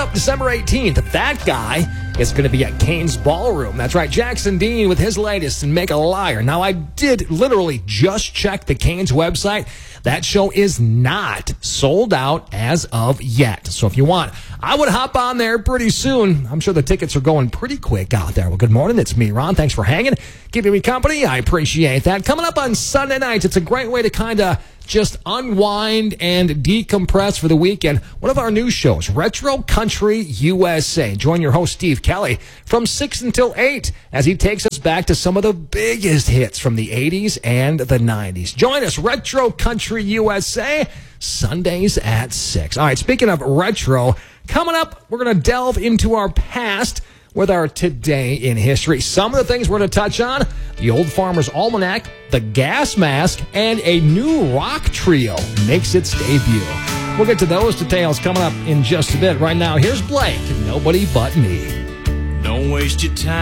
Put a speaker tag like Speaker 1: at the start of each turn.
Speaker 1: up December 18th, that guy is going to be at Cain's Ballroom. That's right, Jackson Dean with his latest and Make a Liar. Now, I did literally just check the Cain's website. That show is not sold out as of yet. So if you want, I would hop on there pretty soon. I'm sure the tickets are going pretty quick out there. Well, good morning. It's me, Ron. Thanks for hanging, keeping me company. I appreciate that. Coming up on Sunday nights, it's a great way to kind of just unwind and decompress for the weekend. One of our new shows, Retro Country USA. Join your host, Steve Kelly, from 6 until 8 as he takes us back to some of the biggest hits from the 80s and the 90s. Join us, Retro Country USA, Sundays at 6. All right, speaking of retro, coming up, we're going to delve into our past with our Today in History. Some of the things we're going to touch on: the Old Farmer's Almanac, the gas mask, and a new rock trio makes its debut. We'll get to those details coming up in just a bit. Right now, here's Blake, Nobody But Me.
Speaker 2: Don't waste your time.